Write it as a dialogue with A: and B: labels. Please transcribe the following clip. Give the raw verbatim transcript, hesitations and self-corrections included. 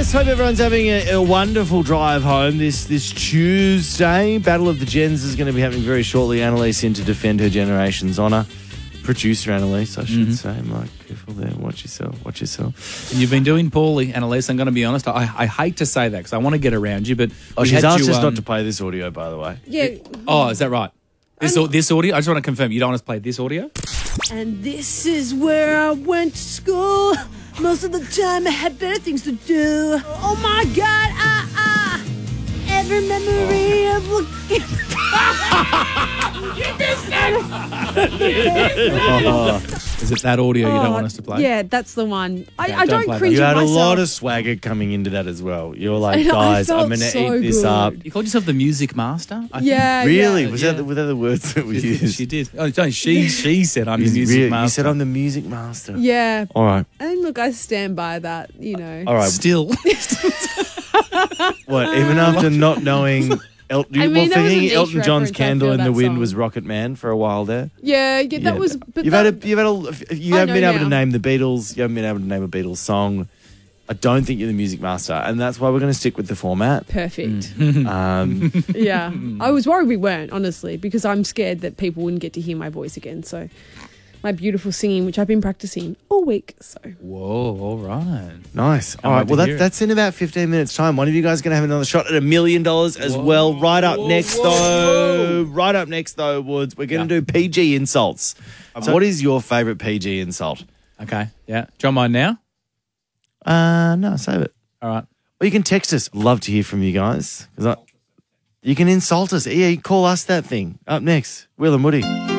A: guys. Hope everyone's having a, a wonderful drive home this this Tuesday. Battle of the Gens is going to be happening very shortly. Annalise in to defend her generation's honour. Producer Annalise, I should mm-hmm. say. Mike, careful there. Watch yourself. Watch yourself.
B: And you've been doing poorly, Annalise. I'm going to be honest. I, I hate to say that because I want to get around you, but
A: oh, she's asked you, us um, not to play this audio, by the way.
C: Yeah.
B: Oh, is that right? This um, this audio. I just want to confirm. You don't want us to play this audio?
C: And this is where I went to school. Most of the time I had better things to do. Oh my God, ah, ah. Every memory of looking. You missed
B: it! Is it that audio you don't want us to play?
C: Yeah, that's the one. I,
B: yeah,
C: I don't,
B: don't
C: cringe
A: You
C: at
A: had
C: myself.
A: a lot of swagger coming into that as well. You were like,
C: I know,
A: guys, I'm going to
C: so
A: eat this
C: good.
A: up.
B: You called yourself the music master? I
C: yeah.
B: Think.
A: Really?
C: Yeah.
A: Was,
B: yeah.
A: That, were that the words that we
B: she,
A: used?
B: She did. Oh, no, she, she said I'm the music
A: really,
B: master.
A: You said I'm the music master.
C: Yeah.
A: All right.
C: And look, I stand by that, you know.
A: All right.
B: Still.
A: What, even after not knowing... El-
C: I mean,
A: well,
C: that was a
A: thinking
C: niche
A: Elton John's
C: reference, I
A: Candle
C: feel,
A: in the
C: that
A: Wind
C: song.
A: was Rocket Man for a while there.
C: Yeah, yeah, that
A: Yeah.
C: was... But
A: you've
C: that,
A: had a, you've had a, you
C: I
A: haven't
C: know
A: been able
C: now.
A: to name the Beatles. You haven't been able to name a Beatles song. I don't think you're the music master, and that's why we're going to stick with the format.
C: Perfect.
A: Um,
C: Yeah. I was worried we weren't, honestly, because I'm scared that people wouldn't get to hear my voice again. So my beautiful singing, which I've been practicing all week. So
B: Whoa, all right.
A: nice. All
B: Can't
A: right.
B: wait to
A: Well,
B: hear
A: that,
B: it.
A: that's in about fifteen minutes' time. One of you guys is going to have another shot at a million dollars as
B: Whoa,
A: well. Right up
B: whoa,
A: next,
B: whoa,
A: though.
B: whoa.
A: Right up next, though, Woods. We're going to
B: Yeah.
A: do P G insults. So, what is your favourite P G insult?
B: Okay, yeah. Do you want mine now?
A: Uh, no, save it.
B: All right.
A: Or you can text us. Love to hear from you guys. 'Cause I, you can insult us. Yeah, you call us that thing. Up next, Will and Woody.